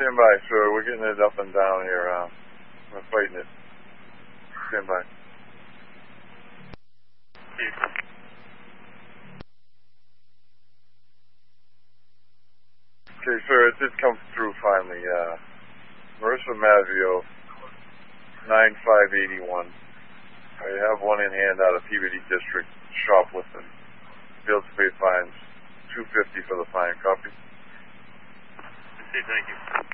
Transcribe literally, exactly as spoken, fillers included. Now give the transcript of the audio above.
Stand by, sir. We're getting it up and down here. Uh, we're fighting it. Stand by. Okay, sir, it did come through finally. Uh, Marissa Mazzio, nine five eight one. I have one in hand out of Peabody District, shoplifting. Field spade fines, two fifty for the fine. Copy? Okay, thank you.